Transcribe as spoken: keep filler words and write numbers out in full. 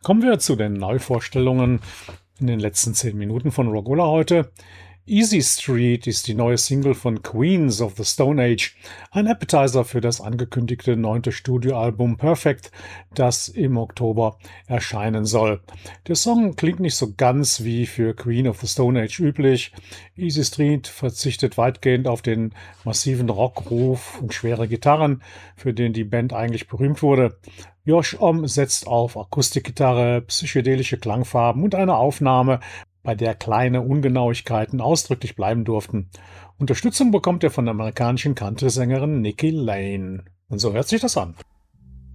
Kommen wir zu den Neuvorstellungen in den letzten zehn Minuten von Rockola heute. Easy Street ist die neue Single von Queens of the Stone Age, ein Appetizer für das angekündigte neunte Studioalbum Perfect, das im Oktober erscheinen soll. Der Song klingt nicht so ganz wie für Queen of the Stone Age üblich. Easy Street verzichtet weitgehend auf den massiven Rockruf und schwere Gitarren, für den die Band eigentlich berühmt wurde. Josh Homme setzt auf Akustikgitarre, psychedelische Klangfarben und eine Aufnahme, bei der kleine Ungenauigkeiten ausdrücklich bleiben durften. Unterstützung bekommt er von der amerikanischen Country-Sängerin Nikki Lane. Und so hört sich das an.